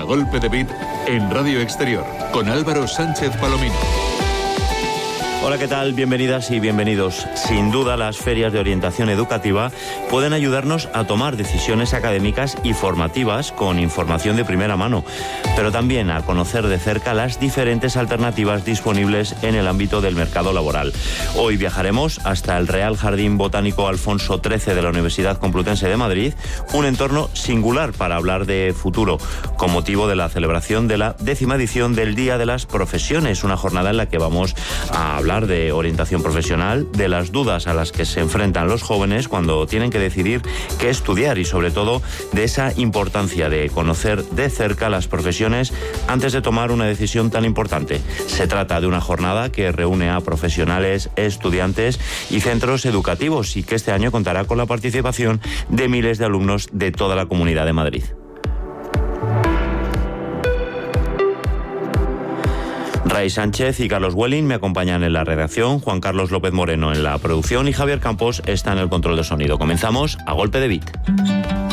Golpe de Beat en Radio Exterior, con Álvaro Sánchez Palomino. Hola, ¿qué tal? Bienvenidas y bienvenidos. Sin duda, las ferias de orientación educativa pueden ayudarnos a tomar decisiones académicas y formativas con información de primera mano, pero también a conocer de cerca las diferentes alternativas disponibles en el ámbito del mercado laboral. Hoy viajaremos hasta el Real Jardín Botánico Alfonso XIII de la Universidad Complutense de Madrid, un entorno singular para hablar de futuro, con motivo de la celebración de la 10ª edición del Día de las Profesiones, una jornada en la que vamos a hablar de orientación profesional, de las dudas a las que se enfrentan los jóvenes cuando tienen que decidir qué estudiar y sobre todo de esa importancia de conocer de cerca las profesiones antes de tomar una decisión tan importante. Se trata de una jornada que reúne a profesionales, estudiantes y centros educativos y que este año contará con la participación de miles de alumnos de toda la Comunidad de Madrid. Ray Sánchez y Carlos Welling me acompañan en la redacción, Juan Carlos López Moreno en la producción y Javier Campos está en el control de sonido. Comenzamos a golpe de beat.